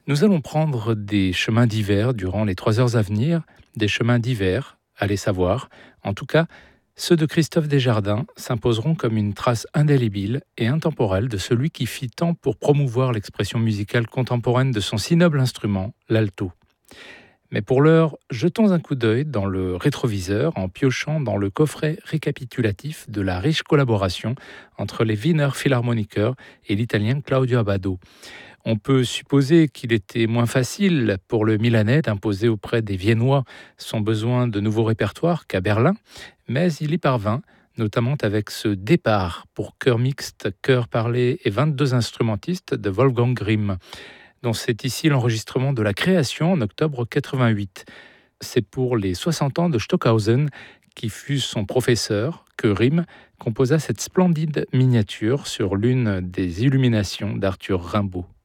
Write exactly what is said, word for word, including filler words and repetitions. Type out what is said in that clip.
Nous allons prendre des chemins divers durant les trois heures à venir, des chemins divers, allez savoir. En tout cas, ceux de Christophe Desjardins s'imposeront comme une trace indélébile et intemporelle de celui qui fit tant pour promouvoir l'expression musicale contemporaine de son si noble instrument, l'alto. Mais pour l'heure, jetons un coup d'œil dans le rétroviseur en piochant dans le coffret récapitulatif de la riche collaboration entre les Wiener Philharmoniker et l'italien Claudio Abbado. On peut supposer qu'il était moins facile pour le Milanais d'imposer auprès des Viennois son besoin de nouveaux répertoires qu'à Berlin, mais il y parvint, notamment avec ce départ pour chœur mixte, chœur parlé et vingt-deux instrumentistes de Wolfgang Grimm, dont c'est ici l'enregistrement de la création en octobre quatre-vingt-huit. C'est pour les soixante ans de Stockhausen, qui fut son professeur, que Grimm composa cette splendide miniature sur l'une des illuminations d'Arthur Rimbaud.